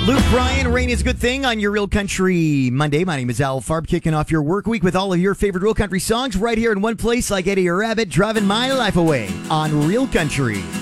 Luke Bryan, Rain is a Good Thing on your Real Country Monday. My name is Al Farb, kicking off your work week with all of your favorite Real Country songs right here in one place like Eddie Rabbit, driving my life away on Real Country.